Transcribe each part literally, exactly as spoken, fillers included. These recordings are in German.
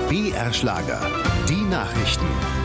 B R Schlager, die Nachrichten.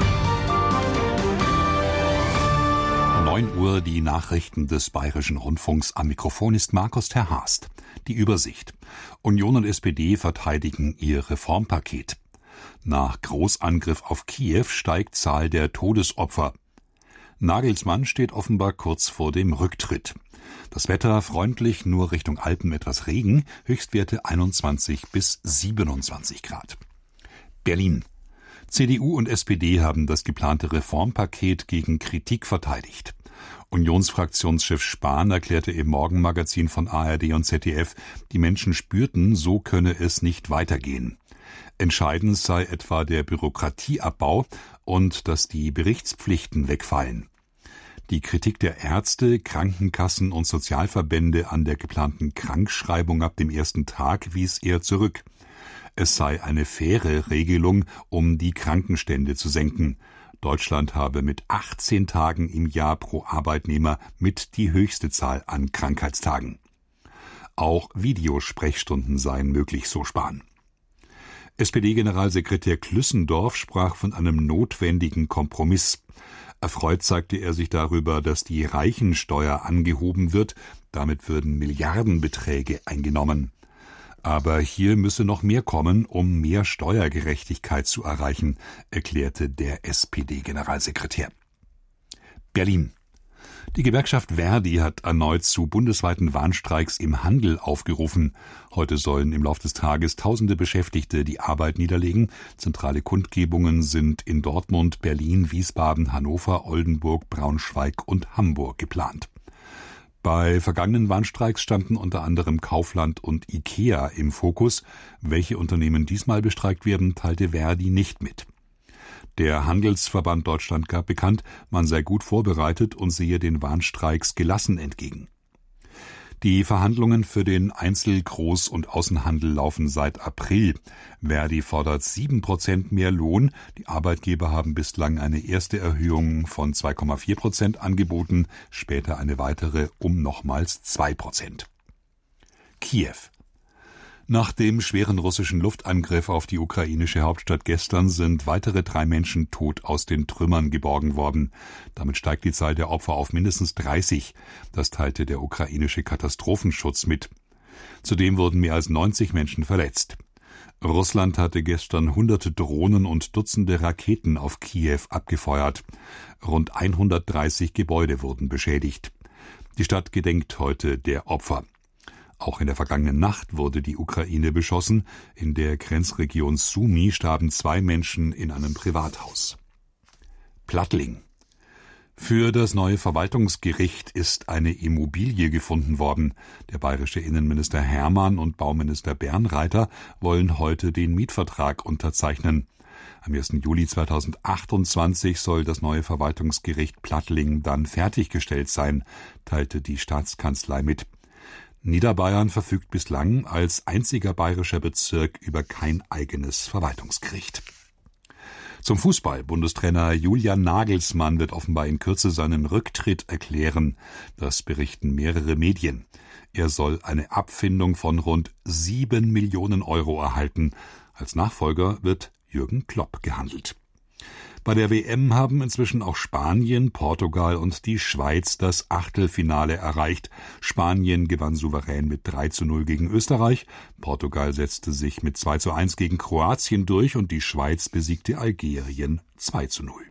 neun Uhr die Nachrichten des Bayerischen Rundfunks. Am Mikrofon ist Markus Terhast. Die Übersicht. Union und S P D verteidigen ihr Reformpaket. Nach Großangriff auf Kiew steigt Zahl der Todesopfer. Nagelsmann steht offenbar kurz vor dem Rücktritt. Das Wetter freundlich, nur Richtung Alpen etwas Regen, Höchstwerte einundzwanzig bis siebenundzwanzig Grad. Berlin. C D U und S P D haben das geplante Reformpaket gegen Kritik verteidigt. Unionsfraktionschef Spahn erklärte im Morgenmagazin von A R D und Z D F, die Menschen spürten, so könne es nicht weitergehen. Entscheidend sei etwa der Bürokratieabbau und dass die Berichtspflichten wegfallen. Die Kritik der Ärzte, Krankenkassen und Sozialverbände an der geplanten Krankschreibung ab dem ersten Tag wies er zurück. Es sei eine faire Regelung, um die Krankenstände zu senken. Deutschland habe mit achtzehn Tagen im Jahr pro Arbeitnehmer mit die höchste Zahl an Krankheitstagen. Auch Videosprechstunden seien möglich, so Spahn. S P D-Generalsekretär Klüssendorf sprach von einem notwendigen Kompromiss. Erfreut zeigte er sich darüber, dass die Reichensteuer angehoben wird. Damit würden Milliardenbeträge eingenommen. Aber hier müsse noch mehr kommen, um mehr Steuergerechtigkeit zu erreichen, erklärte der S P D-Generalsekretär. Berlin. Die Gewerkschaft Verdi hat erneut zu bundesweiten Warnstreiks im Handel aufgerufen. Heute sollen im Lauf des Tages tausende Beschäftigte die Arbeit niederlegen. Zentrale Kundgebungen sind in Dortmund, Berlin, Wiesbaden, Hannover, Oldenburg, Braunschweig und Hamburg geplant. Bei vergangenen Warnstreiks standen unter anderem Kaufland und IKEA im Fokus. Welche Unternehmen diesmal bestreikt werden, teilte Verdi nicht mit. Der Handelsverband Deutschland gab bekannt, man sei gut vorbereitet und sehe den Warnstreiks gelassen entgegen. Die Verhandlungen für den Einzel-, Groß- und Außenhandel laufen seit April. Verdi fordert sieben Prozent mehr Lohn. Die Arbeitgeber haben bislang eine erste Erhöhung von zwei Komma vier Prozent angeboten, später eine weitere um nochmals zwei Prozent. Kiew. Nach dem schweren russischen Luftangriff auf die ukrainische Hauptstadt gestern sind weitere drei Menschen tot aus den Trümmern geborgen worden. Damit steigt die Zahl der Opfer auf mindestens dreißig. Das teilte der ukrainische Katastrophenschutz mit. Zudem wurden mehr als neunzig Menschen verletzt. Russland hatte gestern hunderte Drohnen und Dutzende Raketen auf Kiew abgefeuert. Rund hundertdreißig Gebäude wurden beschädigt. Die Stadt gedenkt heute der Opfer. Auch in der vergangenen Nacht wurde die Ukraine beschossen. In der Grenzregion Sumy starben zwei Menschen in einem Privathaus. Plattling. Für das neue Verwaltungsgericht ist eine Immobilie gefunden worden. Der bayerische Innenminister Hermann und Bauminister Bernreiter wollen heute den Mietvertrag unterzeichnen. Am ersten Juli zweitausendachtundzwanzig soll das neue Verwaltungsgericht Plattling dann fertiggestellt sein, teilte die Staatskanzlei mit. Niederbayern verfügt bislang als einziger bayerischer Bezirk über kein eigenes Verwaltungsgericht. Zum Fußball. Bundestrainer Julian Nagelsmann wird offenbar in Kürze seinen Rücktritt erklären. Das berichten mehrere Medien. Er soll eine Abfindung von rund sieben Millionen Euro erhalten. Als Nachfolger wird Jürgen Klopp gehandelt. Bei der W M haben inzwischen auch Spanien, Portugal und die Schweiz das Achtelfinale erreicht. Spanien gewann souverän mit drei zu null gegen Österreich, Portugal setzte sich mit zwei zu eins gegen Kroatien durch und die Schweiz besiegte Algerien zwei zu null.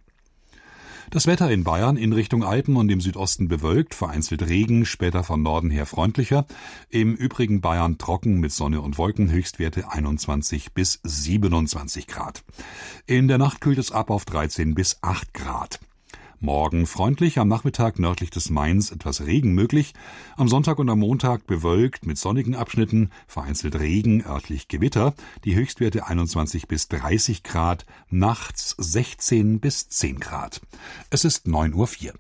Das Wetter in Bayern in Richtung Alpen und im Südosten bewölkt, vereinzelt Regen, später von Norden her freundlicher. Im übrigen Bayern trocken mit Sonne und Wolken, Höchstwerte einundzwanzig bis siebenundzwanzig Grad. In der Nacht kühlt es ab auf dreizehn bis acht Grad. Morgen freundlich, am Nachmittag nördlich des Mains etwas Regen möglich. Am Sonntag und am Montag bewölkt mit sonnigen Abschnitten, vereinzelt Regen, örtlich Gewitter. Die Höchstwerte einundzwanzig bis dreißig Grad, nachts sechzehn bis zehn Grad. Es ist neun Uhr vier.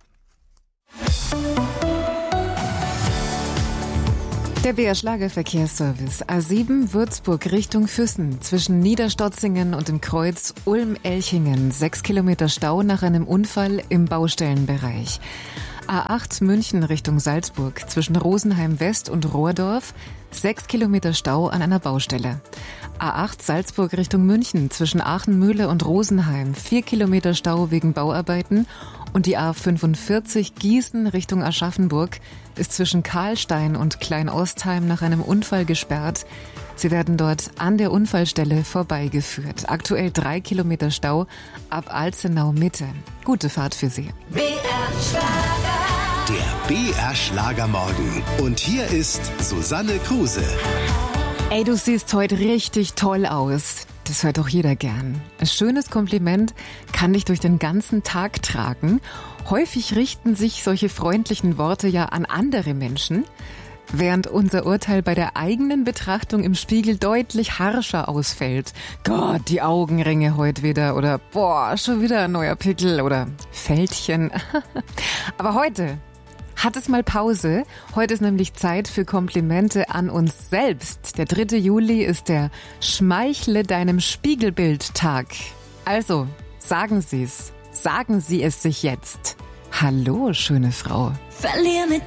Der B R Schlagerverkehrsservice A sieben Würzburg Richtung Füssen zwischen Niederstotzingen und dem Kreuz Ulm-Elchingen. Sechs Kilometer Stau nach einem Unfall im Baustellenbereich. A acht München Richtung Salzburg zwischen Rosenheim West und Rohrdorf, sechs Kilometer Stau an einer Baustelle. A acht Salzburg Richtung München zwischen Aachenmühle und Rosenheim, vier Kilometer Stau wegen Bauarbeiten. Und die A fünfundvierzig Gießen Richtung Aschaffenburg ist zwischen Karlstein und Kleinostheim nach einem Unfall gesperrt. Sie werden dort an der Unfallstelle vorbeigeführt. Aktuell drei Kilometer Stau ab Alzenau Mitte. Gute Fahrt für Sie. B R Schlager. Der B R Schlagermorgen. Und hier ist Susanne Kruse. Ey, du siehst heute richtig toll aus. Das hört doch jeder gern. Ein schönes Kompliment kann dich durch den ganzen Tag tragen. Häufig richten sich solche freundlichen Worte ja an andere Menschen, während unser Urteil bei der eigenen Betrachtung im Spiegel deutlich harscher ausfällt. Gott, die Augenringe heute wieder oder boah, schon wieder ein neuer Pickel oder Fältchen. Aber heute hat es mal Pause. Heute ist nämlich Zeit für Komplimente an uns selbst. Der dritte Juli ist der Schmeichle deinem Spiegelbild-Tag. Also, sagen Sie es. Sagen Sie es sich jetzt. Hallo, schöne Frau. Verlier mit